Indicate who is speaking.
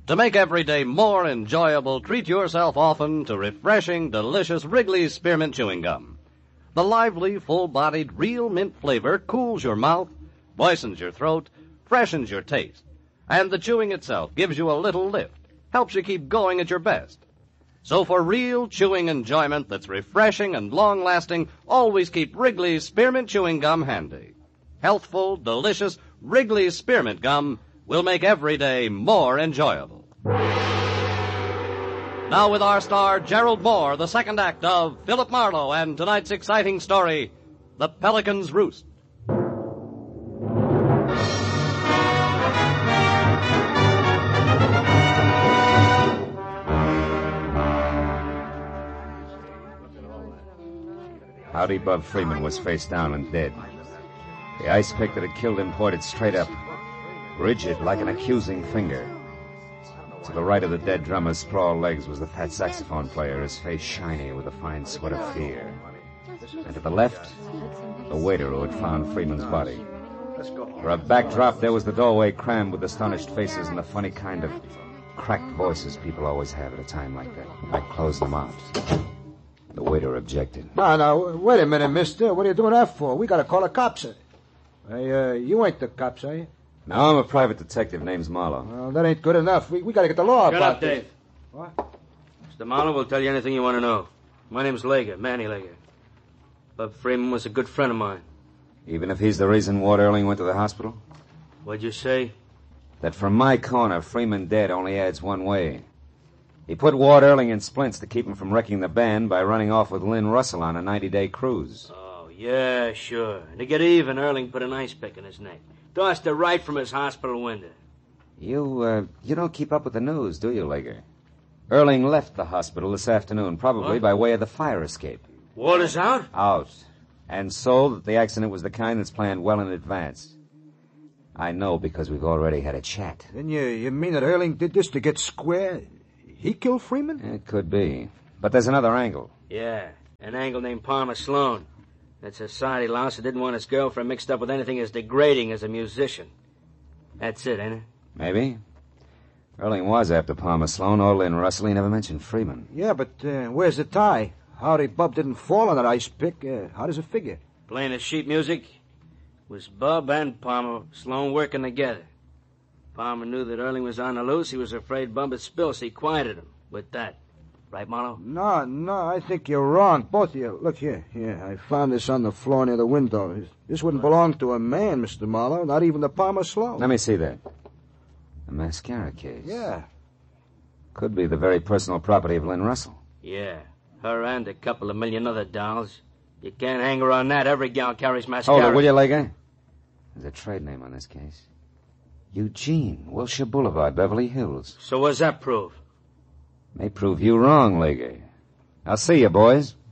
Speaker 1: To make every day more enjoyable, treat yourself often to refreshing, delicious Wrigley's Spearmint Chewing Gum. The lively, full-bodied, real mint flavor cools your mouth, moistens your throat, freshens your taste. And the chewing itself gives you a little lift, helps you keep going at your best. So for real chewing enjoyment that's refreshing and long-lasting, always keep Wrigley's Spearmint Chewing Gum handy. Healthful, delicious Wrigley's Spearmint Gum will make every day more enjoyable. Now with our star, Gerald Moore, the second act of Philip Marlowe and tonight's exciting story, The Pelican's Roost.
Speaker 2: Howdy Bub Freeman was face down and dead. The ice pick that had killed him pointed straight up, rigid like an accusing finger. To the right of the dead drummer's sprawled legs was the fat saxophone player, his face shiny with a fine sweat of fear. And to the left, the waiter who had found Freeman's body. For a backdrop, there was the doorway crammed with astonished faces and the funny kind of cracked voices people always have at a time like that. I closed them out. The waiter objected.
Speaker 3: No, wait a minute, mister. What are you doing that for? We gotta call the cops. Hey, you ain't the cops, are you?
Speaker 2: No, I'm a private detective. Name's Marlowe.
Speaker 3: Well, that ain't good enough. We gotta get the law
Speaker 4: Shut
Speaker 3: about
Speaker 4: up,
Speaker 3: this.
Speaker 4: Dave.
Speaker 3: What?
Speaker 4: Mr. Marlowe will tell you anything you want to know. My name's Lager, Manny Lager. Bub Freeman was a good friend of mine.
Speaker 2: Even if he's the reason Ward Erling went to the hospital?
Speaker 4: What'd you say?
Speaker 2: That from my corner, Freeman dead only adds one way. He put Ward Erling in splints to keep him from wrecking the band by running off with Lynn Russell on a 90-day cruise.
Speaker 4: Oh, yeah, sure. And to get even, Erling put an ice pick in his neck. Tossed it right from his hospital window.
Speaker 2: You don't keep up with the news, do you, Lager? Erling left the hospital this afternoon, probably by way of the fire escape.
Speaker 4: Ward is out?
Speaker 2: Out. And so that the accident was the kind that's planned well in advance. I know because we've already had a chat.
Speaker 3: Then you mean that Erling did this to get square? He killed Freeman?
Speaker 2: It could be. But there's another angle.
Speaker 4: Yeah, an angle named Palmer Sloan. That society louse who didn't want his girlfriend mixed up with anything as degrading as a musician. That's it, ain't it?
Speaker 2: Maybe. Erling was after Palmer Sloan or Lynn Russell. He never mentioned Freeman.
Speaker 3: Yeah, but where's the tie? Howdy Bub didn't fall on that ice pick. How does it figure?
Speaker 4: Playing his sheet music was Bub and Palmer Sloan working together. Palmer knew that Erling was on the loose. He was afraid Bub would spill, so he quieted him with that. Right, Marlowe?
Speaker 3: No, I think you're wrong, both of you. Look here. I found this on the floor near the window. This wouldn't belong to a man, Mr. Marlowe, not even the Palmer Sloan.
Speaker 2: Let me see that. A mascara case.
Speaker 3: Yeah.
Speaker 2: Could be the very personal property of Lynn Russell.
Speaker 4: Yeah, her and a couple of million other dolls. You can't hang her on that. Every gal carries mascara.
Speaker 2: Hold it, will you, Lager? There's a trade name on this case. Eugene, Wilshire Boulevard, Beverly Hills.
Speaker 4: So what's that prove?
Speaker 2: May prove you wrong, Lager. I'll see you, boys.